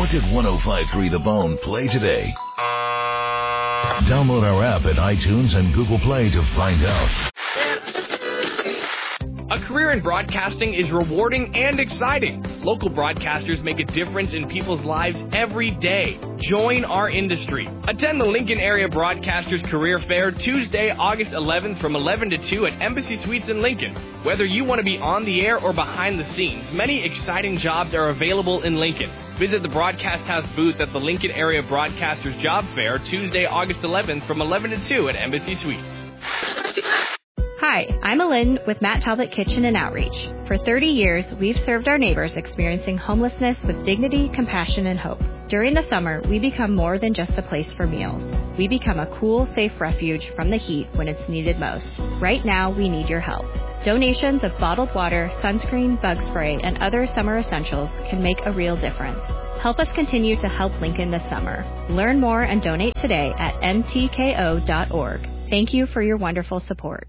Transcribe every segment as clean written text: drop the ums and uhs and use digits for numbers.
What did 105.3 The Bone play today? Download our app at iTunes and Google Play to find out. A career in broadcasting is rewarding and exciting. Local broadcasters make a difference in people's lives every day. Join our industry. Attend the Lincoln Area Broadcasters Career Fair Tuesday, August 11th from 11 to 2 at Embassy Suites in Lincoln. Whether you want to be on the air or behind the scenes, many exciting jobs are available in Lincoln. Visit the Broadcast House booth at the Lincoln Area Broadcasters Job Fair Tuesday, August 11th from 11 to 2 at Embassy Suites. Hi, I'm Alin with Matt Talbot Kitchen and Outreach. For 30 years, we've served our neighbors experiencing homelessness with dignity, compassion, and hope. During the summer, we become more than just a place for meals. We become a cool, safe refuge from the heat when it's needed most. Right now, we need your help. Donations of bottled water, sunscreen, bug spray, and other summer essentials can make a real difference. Help us continue to help Lincoln this summer. Learn more and donate today at ntko.org. Thank you for your wonderful support.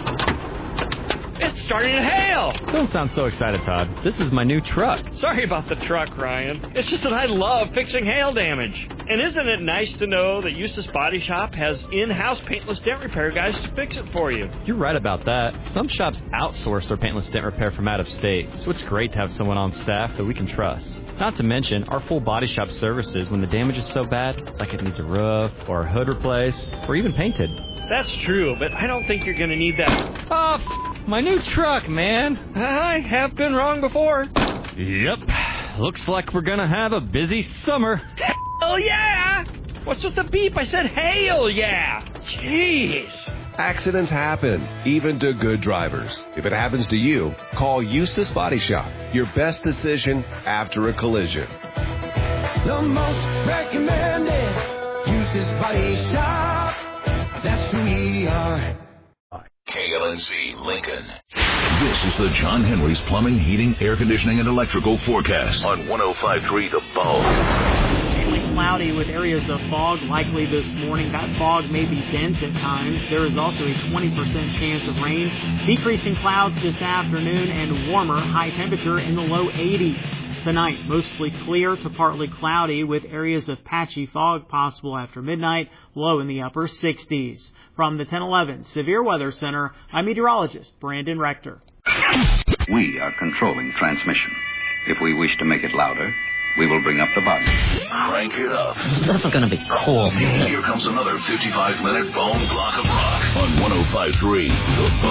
It's starting to hail! Don't sound so excited, Todd. This is my new truck. Sorry about the truck, Ryan. It's just that I love fixing hail damage. And isn't it nice to know that Eustace Body Shop has in-house paintless dent repair guys to fix it for you? You're right about that. Some shops outsource their paintless dent repair from out of state, so it's great to have someone on staff that we can trust. Not to mention our full body shop services when the damage is so bad, like it needs a roof or a hood replaced or even painted. That's true, but I don't think you're going to need that. Oh, my new truck, man. I have been wrong before. Yep. Looks like we're going to have a busy summer. Hell yeah! What's with the beep? I said hail yeah! Jeez. Accidents happen, even to good drivers. If it happens to you, call Eustace Body Shop. Your best decision after a collision. The most recommended Eustace Body Shop. That's who we are. KLNZ Lincoln. This is the John Henry's Plumbing, Heating, Air Conditioning, and Electrical forecast on 105.3 The Bone. Mainly cloudy with areas of fog likely this morning. That fog may be dense at times. There is also a 20% chance of rain. Decreasing clouds this afternoon and warmer, high temperature in the low 80s. Tonight, mostly clear to partly cloudy with areas of patchy fog possible after midnight, low in the upper 60s. From the 1011 Severe Weather Center, I'm meteorologist Brandon Rector. We are controlling transmission. If we wish to make it louder, we will bring up the volume. Crank it up. This is going to be cool. Here comes another 55-minute bone block of rock on 105.3 The Bone.